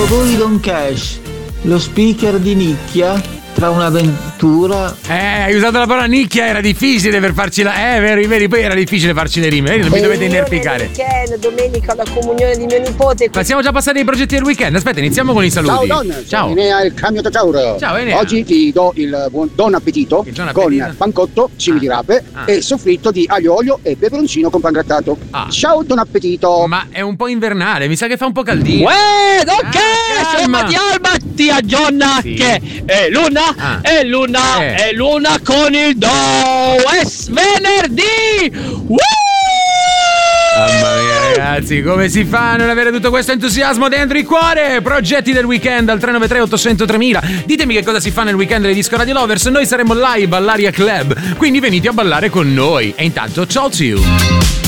secondo voi Don Cash, lo speaker di nicchia, tra un'avventura... hai usato la parola nicchia, era difficile per farci la... veri, poi era difficile farci le rime, non mi dovete inerpicare. Weekend, domenica la comunione di mio nipote. Ma siamo già passati ai progetti del weekend, aspetta, iniziamo con i saluti. Ciao Don, ciao. Enea il cambio Tauro. Ciao Enea. Oggi ti do il buon appetito con pancotto, cimi di rape e soffritto di aglio, olio e peperoncino con pangrattato. Ciao, buon appetito. Ma è un po' invernale, mi sa che fa un po' caldino. Ok, siamo di Albatti a Gionna che è luna, è luna con il do. È venerdì. Mamma mia ragazzi, come si fa a non avere tutto questo entusiasmo dentro il cuore? Progetti del weekend al 393 800 3000. Ditemi che cosa si fa nel weekend dei Disco Radio Lovers. Noi saremo live all'Aria Club, quindi venite a ballare con noi. E intanto ciao to you.